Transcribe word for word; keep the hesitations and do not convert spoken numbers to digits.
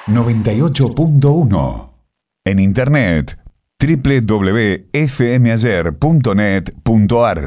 noventa y ocho punto uno. En internet, doble u doble u doble u punto f m ayer punto net punto a r.